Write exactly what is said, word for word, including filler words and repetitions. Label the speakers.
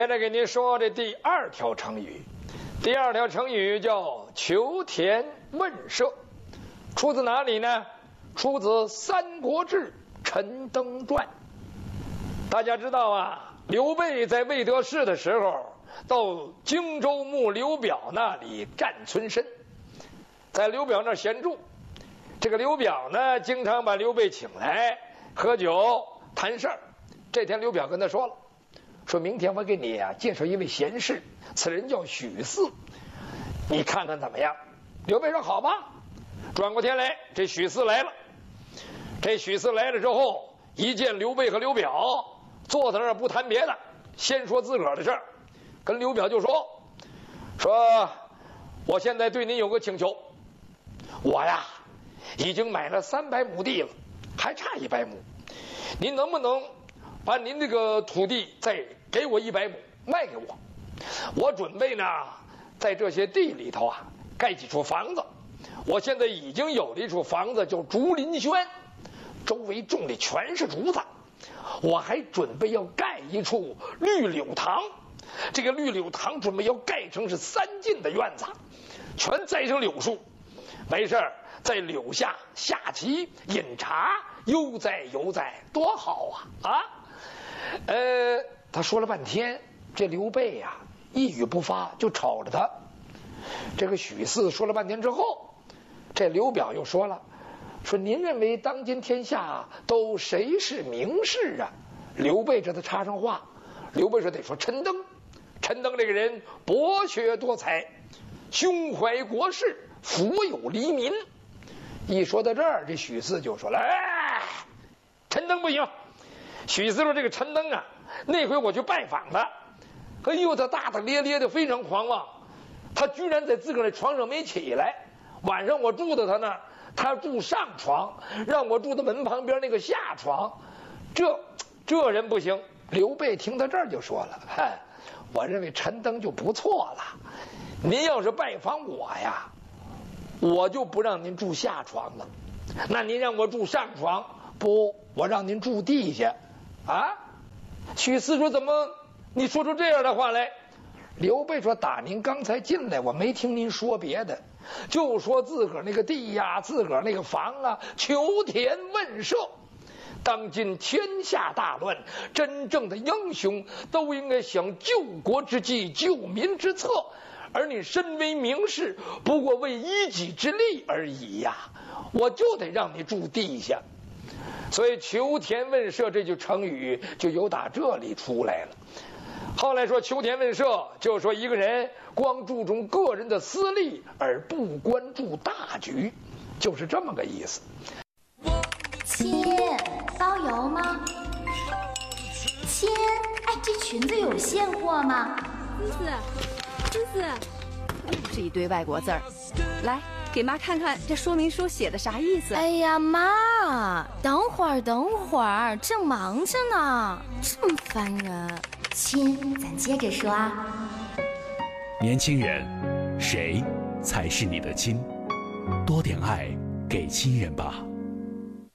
Speaker 1: 现在给您说这第二条成语，第二条成语叫求田问舍，出自哪里呢？出自《三国志·陈登传》。大家知道啊，刘备在未得势的时候，到荆州牧刘表那里占村身，在刘表那儿闲住。这个刘表呢，经常把刘备请来喝酒谈事儿。这天刘表跟他说了，说明天我给你啊介绍一位贤士，此人叫许四，你看看怎么样？刘备说好吧。转过天来，这许四来了。这许四来了之后，一见刘备和刘表，坐在那儿不谈别的，先说自个儿的事儿，跟刘表就说说我现在对您有个请求，我呀已经买了三百亩地了，还差一百亩，您能不能把您这个土地再给我一百亩卖给我？我准备呢在这些地里头啊盖几处房子。我现在已经有了一处房子叫竹林轩，周围种的全是竹子。我还准备要盖一处绿柳塘，这个绿柳塘准备要盖成是三进的院子，全栽上柳树，没事在柳下下棋饮茶，悠哉悠哉，多好啊啊！呃，他说了半天，这刘备呀、啊、一语不发，就瞅着他。这个许四说了半天之后，这刘表又说了，说您认为当今天下都谁是名士啊？刘备这才插上话，刘备说得说陈登。陈登这个人博学多才，胸怀国事，福有黎民。一说到这儿，这许四就说了，哎，陈登不行。许四说这个陈登啊，那回我去拜访他，哎呦，他大大咧咧的，非常狂妄，他居然在自个儿的床上没起来。晚上我住的他那儿，他住上床，让我住在门旁边那个下床，这这人不行。刘备听到这儿就说了，嗨，我认为陈登就不错了，您要是拜访我呀，我就不让您住下床了，那您让我住上床，不，我让您住地下啊。许四说怎么你说出这样的话来？刘备说打您刚才进来，我没听您说别的，就说自个儿那个地呀，自个儿那个房啊，求田问舍。当今天下大乱，真正的英雄都应该想救国之计，救民之策，而你身为名士，不过为一己之利而已呀，我就得让你住地下。所以求田问舍这句成语就由打这里出来了。后来说求田问舍，就说一个人光注重个人的私利而不关注大局，就是这么个意思。
Speaker 2: 亲，包邮吗？亲，哎，这裙子有现货吗？
Speaker 3: 思思，思思，又是一堆外国字儿，来给妈看看这说明书写的啥意思。
Speaker 2: 哎呀妈，等会儿等会儿，正忙着呢，这么烦人。亲，咱接着说啊。
Speaker 4: 年轻人，谁才是你的亲？多点爱给亲人吧。